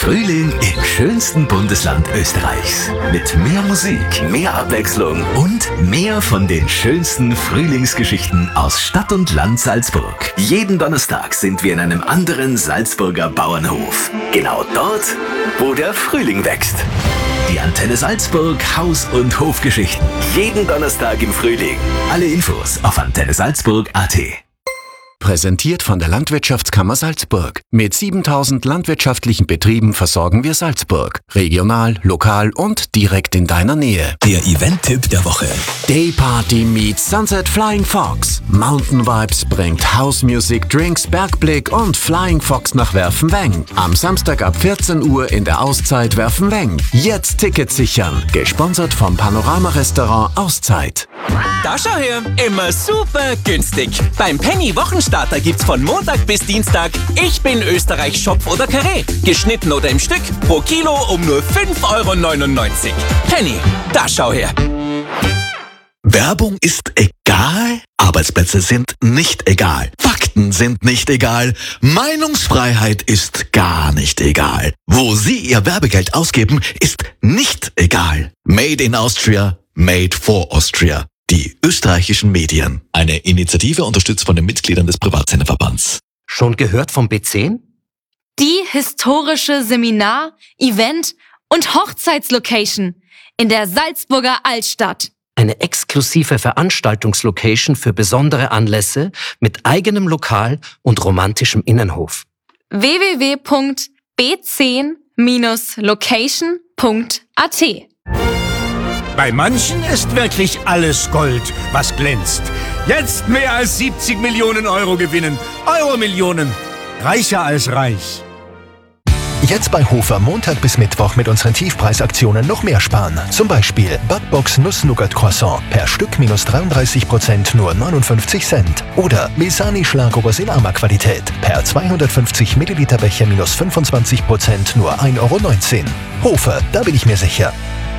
Frühling im schönsten Bundesland Österreichs. Mit mehr Musik, mehr Abwechslung und mehr von den schönsten Frühlingsgeschichten aus Stadt und Land Salzburg. Jeden Donnerstag sind wir in einem anderen Salzburger Bauernhof. Genau dort, wo der Frühling wächst. Die Antenne Salzburg Haus- und Hofgeschichten. Jeden Donnerstag im Frühling. Alle Infos auf antennesalzburg.at. Präsentiert von der Landwirtschaftskammer Salzburg. Mit 7000 landwirtschaftlichen Betrieben versorgen wir Salzburg. Regional, lokal und direkt in deiner Nähe. Der Event-Tipp der Woche. Day Party meets Sunset Flying Fox. Mountain Vibes bringt House Music, Drinks, Bergblick und Flying Fox nach Werfenweng. Am Samstag ab 14 Uhr in der Auszeit Werfenweng. Jetzt Tickets sichern. Gesponsert vom Panorama-Restaurant Auszeit. Da schau her, immer super günstig. Beim Penny Wochenstarter gibt's von Montag bis Dienstag Ich bin Österreich Schopf oder Karree. Geschnitten oder im Stück, pro Kilo um nur 5,99 €. Penny, da schau her. Werbung ist egal, Arbeitsplätze sind nicht egal, Fakten sind nicht egal, Meinungsfreiheit ist gar nicht egal. Wo Sie Ihr Werbegeld ausgeben, ist nicht egal. Made in Austria, made for Austria. Die österreichischen Medien. Eine Initiative unterstützt von den Mitgliedern des Privatsenderverbands. Schon gehört vom B10? Die historische Seminar-, Event- und Hochzeitslocation in der Salzburger Altstadt. Eine exklusive Veranstaltungslocation für besondere Anlässe mit eigenem Lokal und romantischem Innenhof. www.b10-location.at. Bei manchen ist wirklich alles Gold, was glänzt. Jetzt mehr als 70 Millionen Euro gewinnen. Euro-Millionen. Reicher als reich. Jetzt bei Hofer Montag bis Mittwoch mit unseren Tiefpreisaktionen noch mehr sparen. Zum Beispiel Backbox Nuss-Nougat-Croissant per Stück minus 33%, nur 59 Cent. Oder Misani Schlagobers in Arma-Qualität per 250 Milliliter Becher minus 25%, nur 1,19 €. Hofer, da bin ich mir sicher.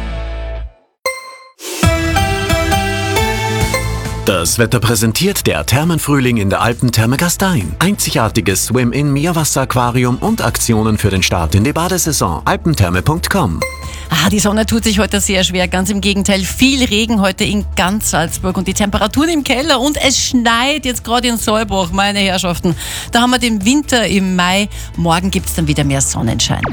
Das Wetter präsentiert der Thermenfrühling in der Alpentherme Gastein. Einzigartiges Swim-In-Meerwasseraquarium und Aktionen für den Start in die Badesaison. alpentherme.com. Die Sonne tut sich heute sehr schwer, ganz im Gegenteil. Viel Regen heute in ganz Salzburg und die Temperaturen im Keller und es schneit jetzt gerade in Solbach, meine Herrschaften. Da haben wir den Winter im Mai. Morgen gibt es dann wieder mehr Sonnenschein.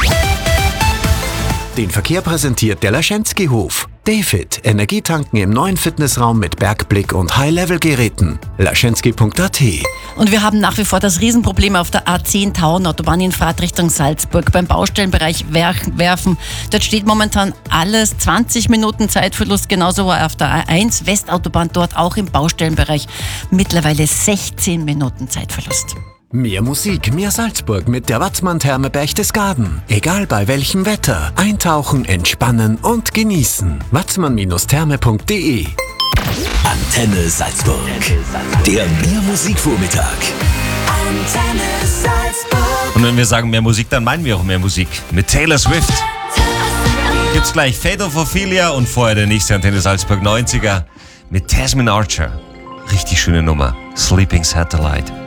Den Verkehr präsentiert der Laschenski-Hof. David, Energietanken im neuen Fitnessraum mit Bergblick und High-Level-Geräten. laschenski.at. Und wir haben nach wie vor das Riesenproblem auf der A10 Tauernautobahn in Fahrtrichtung Salzburg beim Baustellenbereich Werfen. Dort steht momentan alles, 20 Minuten Zeitverlust, genauso wie auf der A1 Westautobahn, dort auch im Baustellenbereich mittlerweile 16 Minuten Zeitverlust. Mehr Musik, mehr Salzburg mit der Watzmann-Therme Berchtesgaden. Egal bei welchem Wetter. Eintauchen, entspannen und genießen. watzmann-therme.de. Antenne Salzburg. Der Mehr-Musik-Vormittag. Antenne Salzburg. Und wenn wir sagen mehr Musik, dann meinen wir auch mehr Musik. Mit Taylor Swift gibt's gleich Fate of Ophelia und vorher der nächste Antenne Salzburg 90er mit Tasman Archer. Richtig schöne Nummer. Sleeping Satellite.